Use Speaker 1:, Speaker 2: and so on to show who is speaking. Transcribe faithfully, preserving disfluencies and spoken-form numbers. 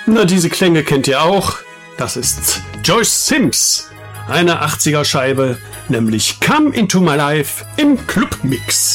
Speaker 1: Na, diese Klänge kennt ihr auch. Das ist Joyce Sims. Eine achtziger Scheibe, nämlich Come Into My Life im Clubmix.